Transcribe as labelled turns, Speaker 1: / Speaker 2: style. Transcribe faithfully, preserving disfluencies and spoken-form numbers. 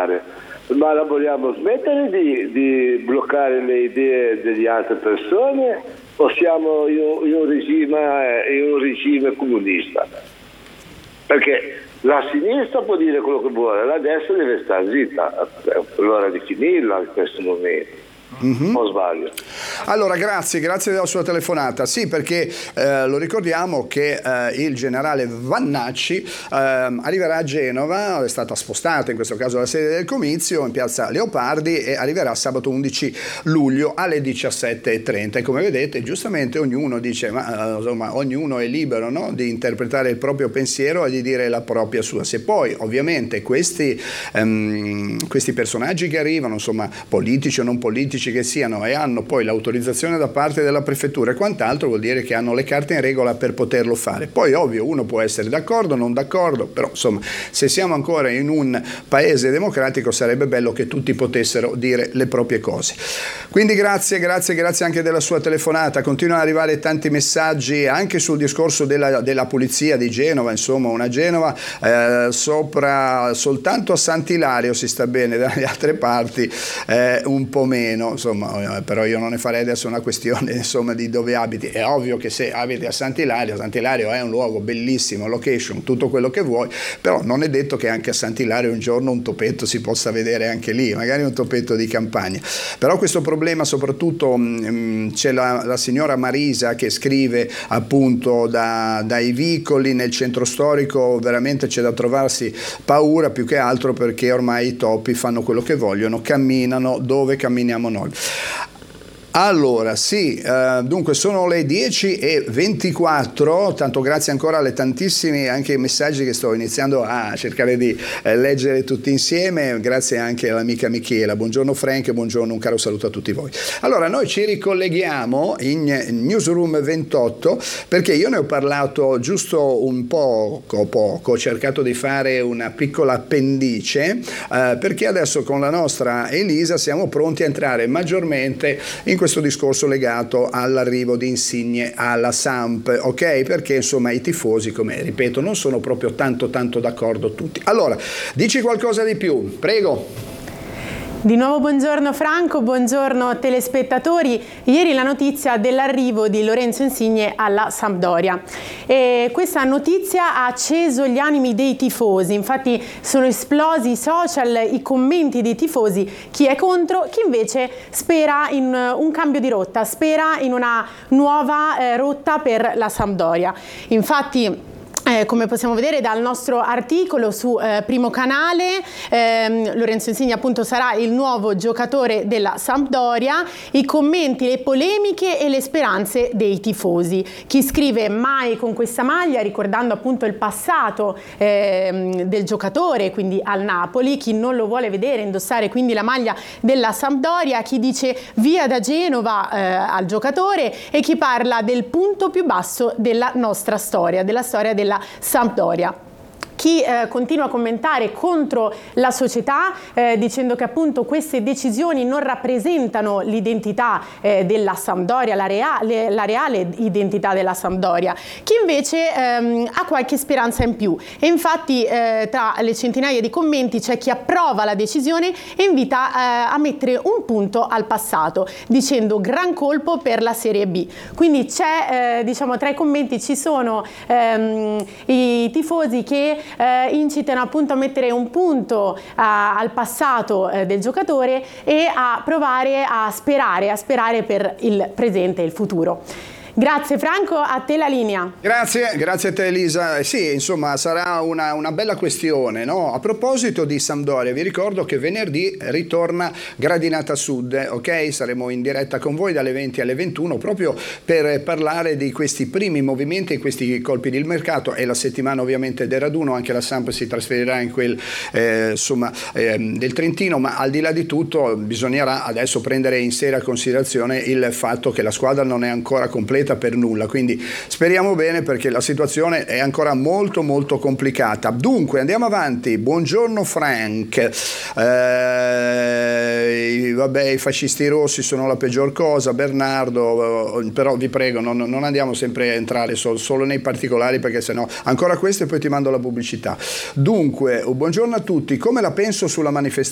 Speaker 1: fare, ma la vogliamo smettere di, di bloccare le idee delle altre persone o siamo in un, in un regime, in un regime comunista? Perché la sinistra può dire quello che vuole, la destra deve stare zitta, è l'ora di finirla in questo momento. Mm-hmm. O sbaglio?
Speaker 2: Allora, grazie, grazie della sua telefonata. Sì, perché eh, lo ricordiamo che eh, il generale Vannacci eh, arriverà a Genova, è stata spostata in questo caso la sede del comizio in piazza Leopardi e arriverà sabato undici luglio alle diciassette e trenta. E come vedete, giustamente ognuno dice, ma insomma, ognuno è libero, no? Di interpretare il proprio pensiero e di dire la propria sua. Se poi ovviamente questi, ehm, questi personaggi che arrivano, insomma, politici o non politici che siano, e hanno poi l'autorizzazione da parte della prefettura e quant'altro, vuol dire che hanno le carte in regola per poterlo fare. Poi ovvio, uno può essere d'accordo, non d'accordo, però insomma, se siamo ancora in un paese democratico sarebbe bello che tutti potessero dire le proprie cose. Quindi grazie, grazie, grazie anche della sua telefonata. Continuano ad arrivare tanti messaggi anche sul discorso della, della pulizia di Genova, insomma una Genova eh, sopra soltanto a Sant'Ilario si sta bene, dalle altre parti eh, un po' meno. Insomma, però io non ne farei adesso una questione, insomma, di dove abiti. È ovvio che se abiti a Sant'Ilario, Sant'Ilario è un luogo bellissimo, location, tutto quello che vuoi, però non è detto che anche a Sant'Ilario un giorno un topetto si possa vedere anche lì, magari un topetto di campagna. Però questo problema soprattutto mh, c'è la, la signora Marisa che scrive appunto da, dai vicoli nel centro storico, veramente c'è da trovarsi paura più che altro perché ormai i topi fanno quello che vogliono, camminano dove camminiamo noi. Allora, sì, eh, dunque sono le dieci e ventiquattro, tanto grazie ancora alle tantissimi anche messaggi che sto iniziando a cercare di eh, leggere tutti insieme, grazie anche all'amica Michela. Buongiorno Frank, buongiorno, un caro saluto a tutti voi. Allora, noi ci ricolleghiamo in Newsroom ventotto perché io ne ho parlato giusto un poco, poco, ho cercato di fare una piccola appendice eh, perché adesso con la nostra Elisa siamo pronti a entrare maggiormente in questo discorso legato all'arrivo di Insigne alla Samp, ok? Perché insomma i tifosi, come ripeto, non sono proprio tanto tanto d'accordo tutti. Allora, dici qualcosa di più, prego.
Speaker 3: Di nuovo buongiorno Franco, buongiorno telespettatori. Ieri la notizia dell'arrivo di Lorenzo Insigne alla Sampdoria. E questa notizia ha acceso gli animi dei tifosi, infatti sono esplosi i social, i commenti dei tifosi, chi è contro, chi invece spera in un cambio di rotta, spera in una nuova eh, rotta per la Sampdoria. Infatti, Eh, come possiamo vedere dal nostro articolo su eh, Primo Canale, ehm, Lorenzo Insigne appunto sarà il nuovo giocatore della Sampdoria, i commenti, le polemiche e le speranze dei tifosi. Chi scrive mai con questa maglia, ricordando appunto il passato ehm, del giocatore, quindi al Napoli, chi non lo vuole vedere indossare quindi la maglia della Sampdoria, chi dice via da Genova eh, al giocatore e chi parla del punto più basso della nostra storia, della storia della Sampdoria. Chi eh, continua a commentare contro la società eh, dicendo che appunto queste decisioni non rappresentano l'identità eh, della Sampdoria, la reale, la reale identità della Sampdoria. Chi invece ehm, ha qualche speranza in più e infatti eh, tra le centinaia di commenti c'è chi approva la decisione e invita eh, a mettere un punto al passato dicendo gran colpo per la Serie B. Quindi c'è eh, diciamo tra i commenti ci sono ehm, i tifosi che Eh, incitano appunto a mettere un punto eh, al passato eh, del giocatore e a provare a sperare, a sperare per il presente e il futuro. Grazie Franco, a te la linea.
Speaker 2: Grazie, grazie a te Elisa. Eh sì, insomma sarà una, una bella questione, no? A proposito di Sampdoria, vi ricordo che venerdì ritorna Gradinata Sud, ok? Saremo in diretta con voi dalle venti alle ventuno proprio per parlare di questi primi movimenti, questi colpi di mercato. È la settimana ovviamente del raduno, anche la Samp si trasferirà in quel eh, insomma eh, del Trentino, ma al di là di tutto bisognerà adesso prendere in seria considerazione il fatto che la squadra non è ancora completa per nulla, quindi speriamo bene perché la situazione è ancora molto molto complicata. Dunque andiamo avanti. Buongiorno Frank. Eh, vabbè, i fascisti rossi sono la peggior cosa, Bernardo, però vi prego non, non andiamo sempre a entrare solo, solo nei particolari perché sennò ancora questo e poi ti mando la pubblicità. Dunque buongiorno a tutti, come la penso sulla manifestazione